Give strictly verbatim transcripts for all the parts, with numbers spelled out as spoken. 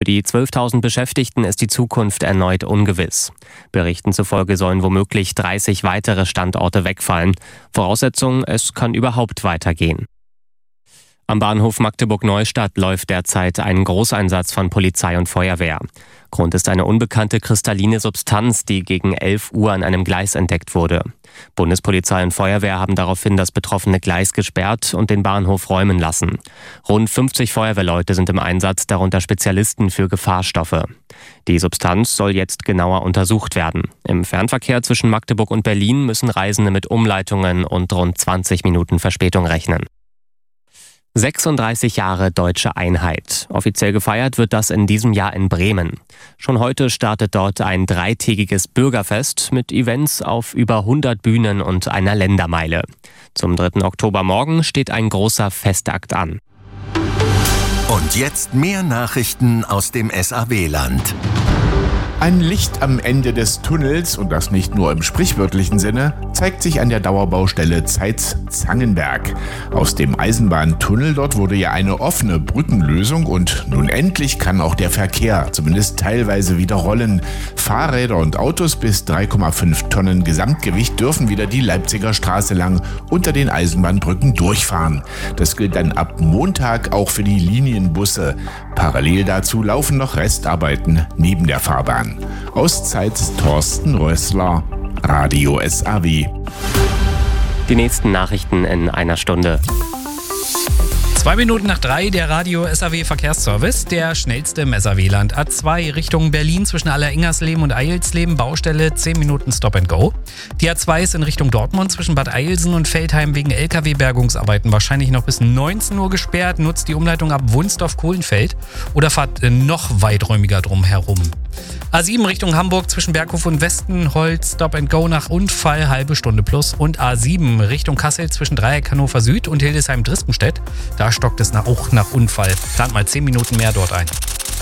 die zwölftausend Beschäftigten ist die Zukunft erneut ungewiss. Berichten zufolge sollen womöglich dreißig weitere Standorte wegfallen. Voraussetzung, es kann überhaupt weitergehen. Am Bahnhof Magdeburg-Neustadt läuft derzeit ein Großeinsatz von Polizei und Feuerwehr. Grund ist eine unbekannte kristalline Substanz, die gegen elf Uhr an einem Gleis entdeckt wurde. Bundespolizei und Feuerwehr haben daraufhin das betroffene Gleis gesperrt und den Bahnhof räumen lassen. Rund fünfzig Feuerwehrleute sind im Einsatz, darunter Spezialisten für Gefahrstoffe. Die Substanz soll jetzt genauer untersucht werden. Im Fernverkehr zwischen Magdeburg und Berlin müssen Reisende mit Umleitungen und rund zwanzig Minuten Verspätung rechnen. sechsunddreißig Jahre Deutsche Einheit. Offiziell gefeiert wird das in diesem Jahr in Bremen. Schon heute startet dort ein dreitägiges Bürgerfest mit Events auf über hundert Bühnen und einer Ländermeile. Zum dritten Oktober morgen steht ein großer Festakt an. Und jetzt mehr Nachrichten aus dem S A W-Land. Ein Licht am Ende des Tunnels, und das nicht nur im sprichwörtlichen Sinne, zeigt sich an der Dauerbaustelle Zeitz-Zangenberg. Aus dem Eisenbahntunnel dort wurde ja eine offene Brückenlösung und nun endlich kann auch der Verkehr zumindest teilweise wieder rollen. Fahrräder und Autos bis drei Komma fünf Tonnen Gesamtgewicht dürfen wieder die Leipziger Straße lang unter den Eisenbahnbrücken durchfahren. Das gilt dann ab Montag auch für die Linienbusse. Parallel dazu laufen noch Restarbeiten neben der Fahrbahn. Aus Zeitz Thorsten Rössler, Radio S A W. Die nächsten Nachrichten in einer Stunde. Zwei Minuten nach drei, der Radio S A W Verkehrsservice, der schnellste im S A W-Land. A zwei Richtung Berlin zwischen Aller-Ingersleben und Eilsleben, Baustelle zehn Minuten Stop and Go. Die A zwei ist in Richtung Dortmund zwischen Bad Eilsen und Veltheim wegen L K W-Bergungsarbeiten wahrscheinlich noch bis neunzehn Uhr gesperrt. Nutzt die Umleitung ab Wunsdorf-Kohlenfeld oder fahrt noch weiträumiger drum herum. A sieben Richtung Hamburg zwischen Berghof und Westenholz, Stop and Go nach Unfall, halbe Stunde plus. Und A sieben Richtung Kassel zwischen Dreieck Hannover Süd und Hildesheim-Drispenstedt. Da stockt es auch nach Unfall. Plant mal zehn Minuten mehr dort ein.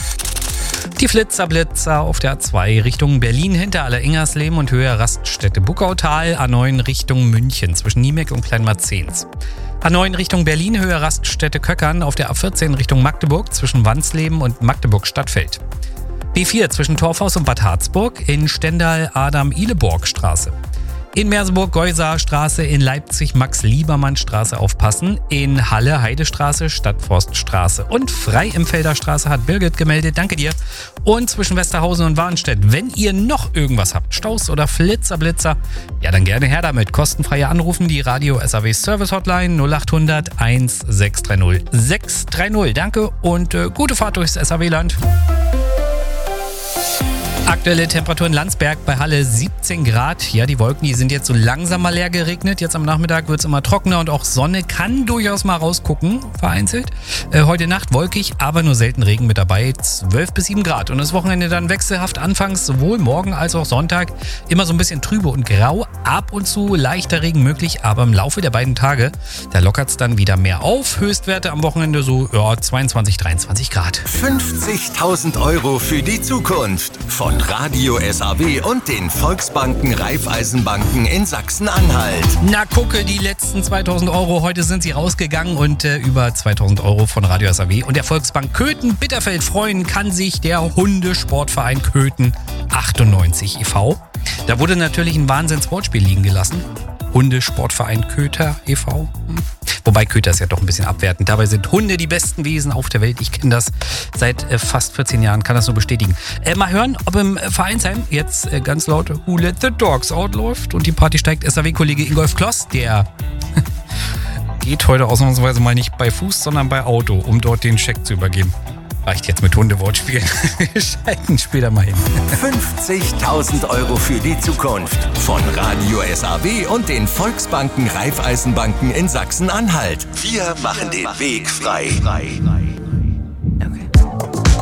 Die Flitzer-Blitzer auf der A zwei Richtung Berlin hinter Aller-Ingersleben und Höhe Raststätte Buckautal. A neun Richtung München zwischen Niemek und Kleinmarzens. A neun Richtung Berlin, Höhe Raststätte Köckern. Auf der A vierzehn Richtung Magdeburg zwischen Wansleben und Magdeburg-Stadtfeld. B vier zwischen Torfhaus und Bad Harzburg, in Stendal Adam-Ihleborg-Straße. In Merseburg-Geusar-Straße, in Leipzig Max-Liebermann-Straße aufpassen, in Halle Heidestraße, Stadtforststraße und Freiempfelder Straße hat Birgit gemeldet, danke dir. Und zwischen Westerhausen und Warnstedt, wenn ihr noch irgendwas habt, Staus oder Flitzer-Blitzer, ja dann gerne her damit, kostenfreie Anrufen, die Radio S A W Service Hotline null acht hundert eins sechs drei null sechs drei null. Danke und äh, gute Fahrt durchs S A W-Land. Aktuelle Temperatur in Landsberg bei Halle siebzehn Grad. Ja, die Wolken, die sind jetzt so langsam mal leer geregnet. Jetzt am Nachmittag wird es immer trockener und auch Sonne kann durchaus mal rausgucken, vereinzelt. Äh, heute Nacht wolkig, aber nur selten Regen mit dabei. zwölf bis sieben Grad. Und das Wochenende dann wechselhaft anfangs, sowohl morgen als auch Sonntag. Immer so ein bisschen trübe und grau. Ab und zu leichter Regen möglich, aber im Laufe der beiden Tage, da lockert es dann wieder mehr auf. Höchstwerte am Wochenende so ja, zweiundzwanzig, dreiundzwanzig Grad. fünfzigtausend Euro für die Zukunft von Radio S A W und den Volksbanken Raiffeisenbanken in Sachsen-Anhalt. Na gucke, die letzten zweitausend Euro, heute sind sie rausgegangen und äh, über zweitausend Euro von Radio S A W. Und der Volksbank Köthen-Bitterfeld freuen kann sich der Hundesportverein Köthen achtundneunzig e V Da wurde natürlich ein Wahnsinns-Wortspiel liegen gelassen. Hundesportverein Köther e V Hm. Wobei Köther ist ja doch ein bisschen abwertend. Dabei sind Hunde die besten Wesen auf der Welt. Ich kenne das seit äh, fast vierzehn Jahren, kann das nur bestätigen. Äh, mal hören, ob im Vereinsheim jetzt äh, ganz laut Who Let the Dogs Out läuft und die Party steigt. S A W-Kollege Ingolf Kloss, der geht heute ausnahmsweise mal nicht bei Fuß, sondern bei Auto, um dort den Scheck zu übergeben. Reicht jetzt mit Hundewortspielen. Wir schalten später mal hin. fünfzigtausend Euro für die Zukunft von Radio S A W und den Volksbanken Raiffeisenbanken in Sachsen-Anhalt. Wir machen den Weg frei.